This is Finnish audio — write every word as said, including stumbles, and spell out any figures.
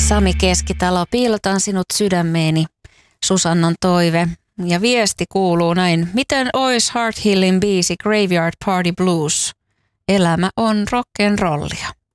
Sami Keskitalo, piilotan sinut sydämeeni, Susannan toive. Ja viesti kuuluu näin: miten ois Heart Hillin biisi Graveyard Party Blues? Elämä on rock'n'rollia.